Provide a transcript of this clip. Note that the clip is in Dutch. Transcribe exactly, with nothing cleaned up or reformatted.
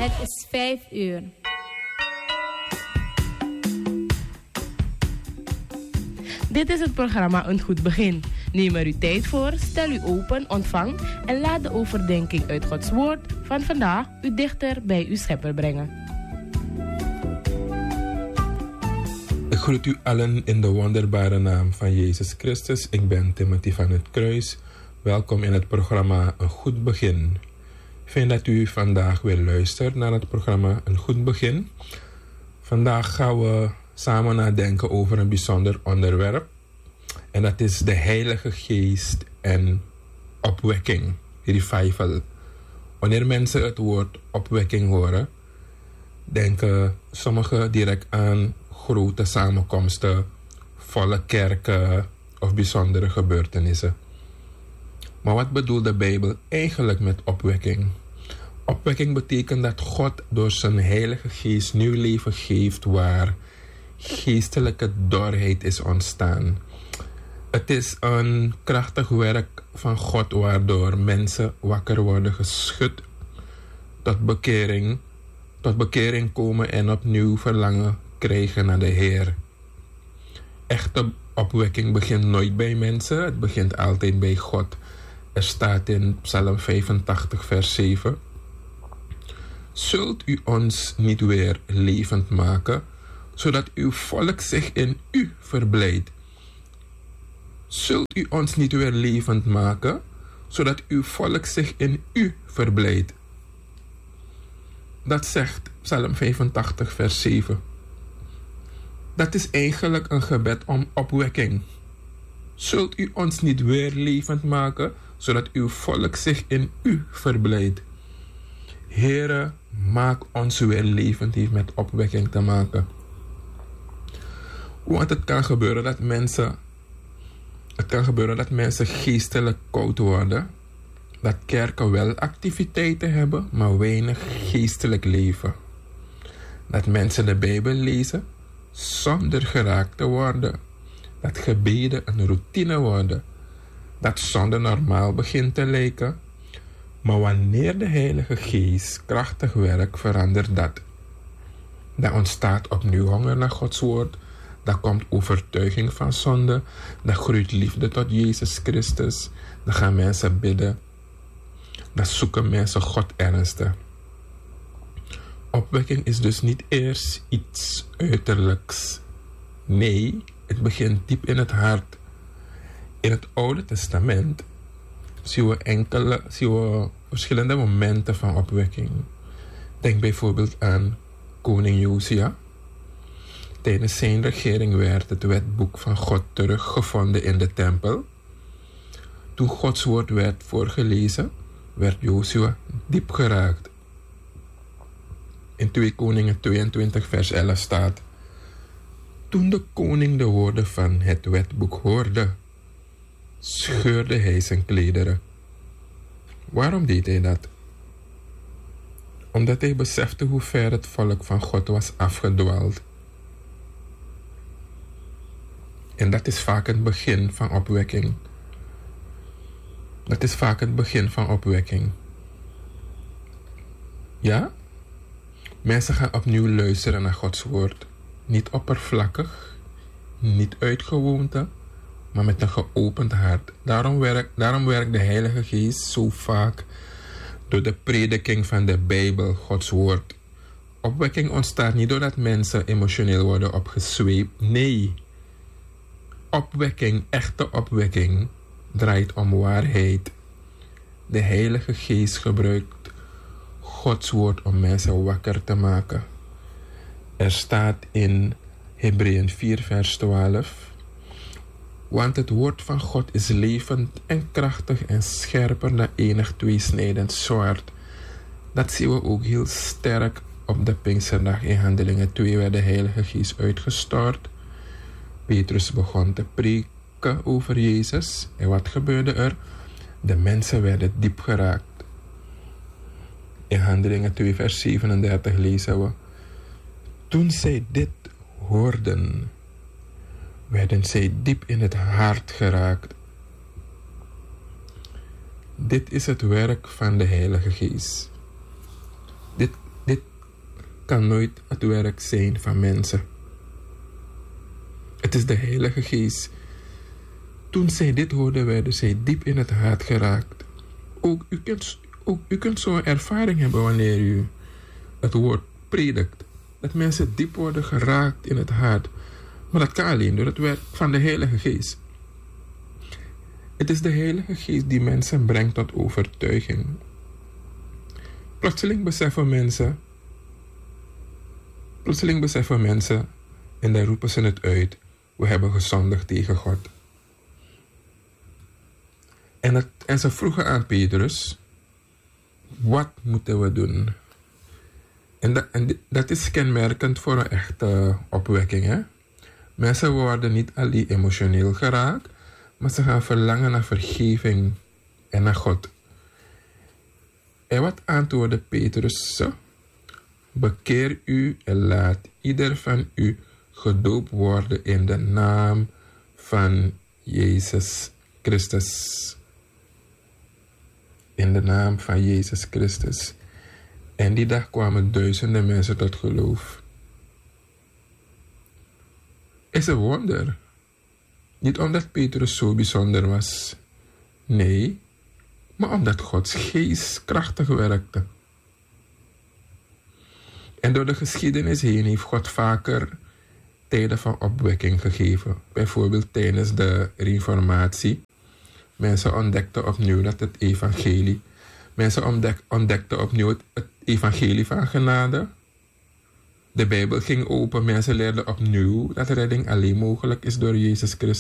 Het is vijf uur. Dit is het programma Een Goed Begin. Neem er uw tijd voor, stel u open, ontvang en laat de overdenking uit Gods Woord van vandaag u dichter bij uw Schepper brengen. Ik groet u allen in de wonderbare naam van Jezus Christus. Ik ben Timothy van het Kruis. Welkom in het programma Een Goed Begin. Fijn dat u vandaag weer luistert naar het programma Een Goed Begin. Vandaag gaan we samen nadenken over een bijzonder onderwerp. En dat is de Heilige Geest en opwekking, revival. Wanneer mensen het woord opwekking horen, denken sommigen direct aan grote samenkomsten, volle kerken of bijzondere gebeurtenissen. Maar wat bedoelt de Bijbel eigenlijk met opwekking? Opwekking betekent dat God door zijn Heilige Geest nieuw leven geeft waar geestelijke dorheid is ontstaan. Het is een krachtig werk van God waardoor mensen wakker worden geschud, tot bekering, tot bekering komen en opnieuw verlangen krijgen naar de Heer. Echte opwekking begint nooit bij mensen, het begint altijd bij God. Er staat in Psalm vijfentachtig vers zeven. Zult u ons niet weer levend maken, zodat uw volk zich in u verblijdt? Zult u ons niet weer levend maken, zodat uw volk zich in u verblijdt? Dat zegt Psalm vijfentachtig vers zeven. Dat is eigenlijk een gebed om opwekking. Zult u ons niet weer levend maken, zodat uw volk zich in u verblijdt? Heere, maak ons weer levend, heeft met opwekking te maken. Want het kan gebeuren dat mensen, het kan gebeuren dat mensen geestelijk koud worden. Dat kerken wel activiteiten hebben, maar weinig geestelijk leven. Dat mensen de Bijbel lezen zonder geraakt te worden. Dat gebeden een routine worden. Dat zonde normaal begint te lijken. Maar wanneer de Heilige Geest krachtig werkt, verandert dat. Dan ontstaat opnieuw honger naar Gods woord. Dan komt overtuiging van zonde. Dan groeit liefde tot Jezus Christus. Dan gaan mensen bidden. Dan zoeken mensen God ernstig. Opwekking is dus niet eerst iets uiterlijks. Nee, het begint diep in het hart. In het Oude Testament zien we enkele, zien we verschillende momenten van opwekking. Denk bijvoorbeeld aan koning Josia. Tijdens zijn regering werd het wetboek van God teruggevonden in de tempel. Toen Gods woord werd voorgelezen, werd Josia diep geraakt. In twee Koningen tweeëntwintig vers elf staat: Toen de koning de woorden van het wetboek hoorde, scheurde hij zijn klederen. Waarom deed hij dat? Omdat hij besefte hoe ver het volk van God was afgedwaald. En dat is vaak het begin van opwekking. Dat is vaak het begin van opwekking. Ja? Mensen gaan opnieuw luisteren naar Gods woord. Niet oppervlakkig, niet uit gewoonte, maar met een geopend hart. Daarom werkt, daarom werkt de Heilige Geest zo vaak door de prediking van de Bijbel, Gods woord. Opwekking ontstaat niet doordat mensen emotioneel worden opgezweept. Nee. Opwekking, echte opwekking, draait om waarheid. De Heilige Geest gebruikt Gods woord om mensen wakker te maken. Er staat in Hebreeën vier vers twaalf. Want het woord van God is levend en krachtig en scherper dan enig tweesnijdend zwaard. Dat zien we ook heel sterk op de Pinksterdag. In Handelingen twee werd de Heilige Geest uitgestort. Petrus begon te preken over Jezus. En wat gebeurde er? De mensen werden diep geraakt. In Handelingen twee vers zevenendertig lezen we: Toen zij dit hoorden, werden zij diep in het hart geraakt. Dit is het werk van de Heilige Geest. Dit, Dit kan nooit het werk zijn van mensen. Het is de Heilige Geest. Toen zij dit hoorden, werden zij diep in het hart geraakt. Ook u kunt, ook u kunt zo'n ervaring hebben wanneer u het woord predikt. Dat mensen diep worden geraakt in het hart. Maar dat kan alleen door het werk van de Heilige Geest. Het is de Heilige Geest die mensen brengt tot overtuiging. Plotseling beseffen mensen... Plotseling beseffen mensen... En dan roepen ze het uit. We hebben gezondigd tegen God. En, het, en ze vroegen aan Petrus... Wat moeten we doen? En dat, en dat is kenmerkend voor een echte opwekking. Hè? Mensen worden niet alleen emotioneel geraakt... maar ze gaan verlangen naar vergeving en naar God. En wat antwoordde Petrus? Bekeer u en laat ieder van u gedoopt worden in de naam van Jezus Christus. In de naam van Jezus Christus. En die dag kwamen duizenden mensen tot geloof. Is een wonder. Niet omdat Petrus zo bijzonder was. Nee, maar omdat Gods geest krachtig werkte. En door de geschiedenis heen heeft God vaker tijden van opwekking gegeven. Bijvoorbeeld tijdens de Reformatie. Mensen ontdekten opnieuw dat het evangelie... Mensen ontdek, ontdekten opnieuw het, het evangelie van genade. De Bijbel ging open. Mensen leerden opnieuw dat redding alleen mogelijk is door Jezus Christus.